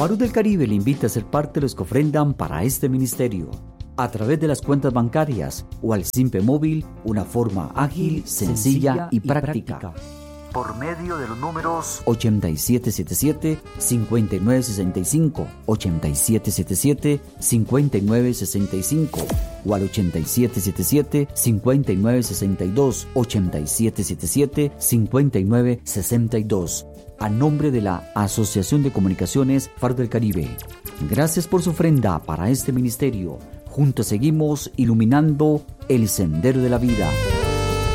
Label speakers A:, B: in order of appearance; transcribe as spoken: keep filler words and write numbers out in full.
A: Faro del Caribe le invita a ser parte de los que ofrendan para este ministerio. A través de las cuentas bancarias o al Simpe Móvil, una forma ágil, sencilla y práctica. Por medio de los números ochenta y siete setenta y siete, cincuenta y nueve sesenta y cinco, ochenta y siete setenta y siete, cincuenta y nueve sesenta y cinco o al ochenta y siete setenta y siete, cincuenta y nueve sesenta y dos, ochenta y siete setenta y siete, cincuenta y nueve sesenta y dos. A nombre de la Asociación de Comunicaciones Faro del Caribe. Gracias por su ofrenda para este ministerio. Juntos seguimos iluminando el sendero de la vida.